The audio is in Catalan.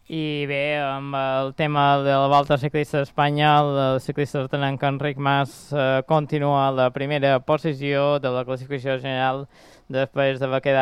I bé, amb el tema de la Volta Ciclista d'Espanya, el ciclista tenen que Enric Mas continua a la primera posició de la classificació general després d'haver quedat